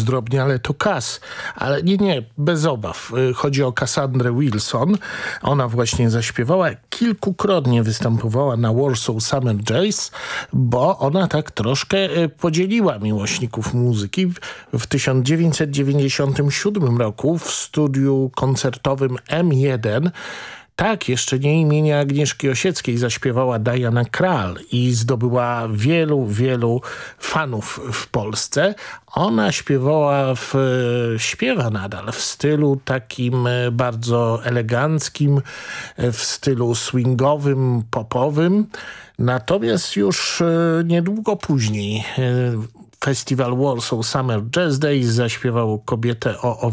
zdrobniale to Cass. Ale nie, bez obaw. Chodzi o Cassandrę Wilson. Ona właśnie zaśpiewała, kilkukrotnie występowała na Warsaw Summer Jazz, bo ona tak troszkę podzieliła miłośników muzyki. W 1997 roku w studiu koncertowym M1 tak, jeszcze nie imienia Agnieszki Osieckiej zaśpiewała Diana Krall i zdobyła wielu fanów w Polsce. Ona śpiewa nadal w stylu takim bardzo eleganckim, w stylu swingowym, popowym. Natomiast już niedługo później festiwal Warsaw Summer Jazz Days zaśpiewał kobietę o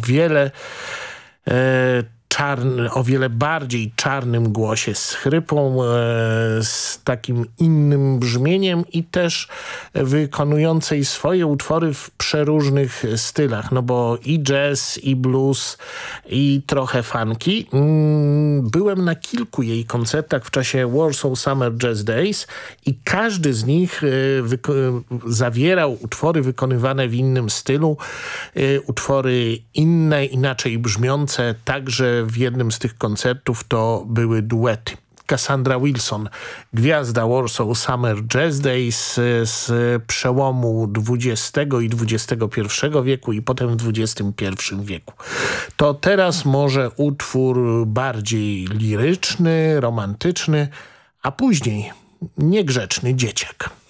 wiele bardziej czarnym głosie, z chrypą, z takim innym brzmieniem i też wykonującej swoje utwory w przeróżnych stylach, no bo i jazz, i blues, i trochę funky. Byłem na kilku jej koncertach w czasie Warsaw Summer Jazz Days i każdy z nich zawierał utwory wykonywane w innym stylu, utwory inne, inaczej brzmiące, także w jednym z tych koncertów to były duety. Cassandra Wilson, gwiazda Warsaw Summer Jazz Days z przełomu XX i XXI wieku i potem w XXI wieku. To teraz może utwór bardziej liryczny, romantyczny, a później niegrzeczny dzieciak.